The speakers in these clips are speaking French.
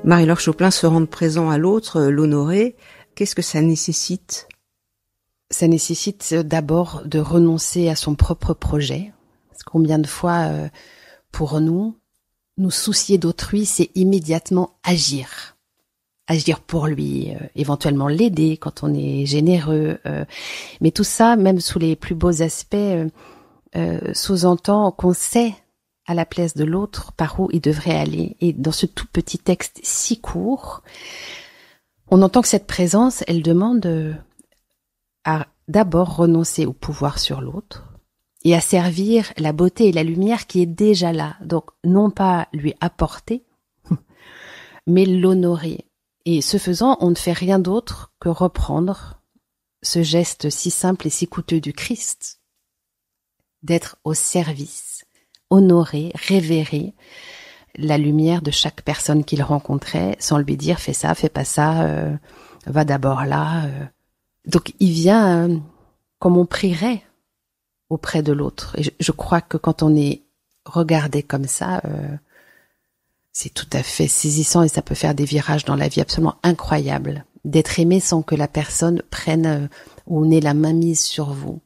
Marie-Laure Choplin, se rendre présent à l'autre, l'honorer, qu'est-ce que ça nécessite ? Ça nécessite d'abord de renoncer à son propre projet. Parce que combien de fois, pour nous soucier d'autrui, c'est immédiatement agir. Agir pour lui, éventuellement l'aider quand on est généreux. Mais tout ça, même sous les plus beaux aspects, sous-entend qu'on sait à la place de l'autre par où il devrait aller. Et dans ce tout petit texte si court, on entend que cette présence, elle demande à d'abord renoncer au pouvoir sur l'autre et à servir la beauté et la lumière qui est déjà là. Donc, non pas lui apporter, mais l'honorer. Et ce faisant, on ne fait rien d'autre que reprendre ce geste si simple et si coûteux du Christ, d'être au service, honorer, révérer la lumière de chaque personne qu'il rencontrait, sans lui dire « fais ça, fais pas ça, va d'abord là ». Donc il vient comme on prierait auprès de l'autre. Et je crois que quand on est regardé comme ça, c'est tout à fait saisissant et ça peut faire des virages dans la vie absolument incroyables. D'être aimé sans que la personne prenne ou n'ait la main mise sur vous.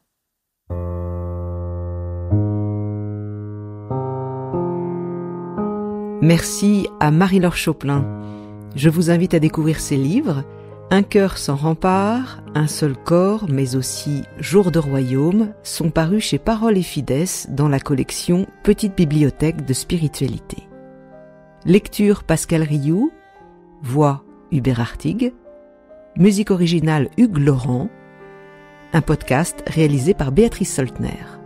Merci à Marie-Laure Choplin. Je vous invite à découvrir ses livres « Un cœur sans rempart »,« Un seul corps », mais aussi « Jour de royaume » sont parus chez Parole et Fides dans la collection Petite bibliothèque de spiritualité. Lecture Pascal Rioux, voix Hubert Artigue, musique originale Hugues Laurent, un podcast réalisé par Béatrice Soltner.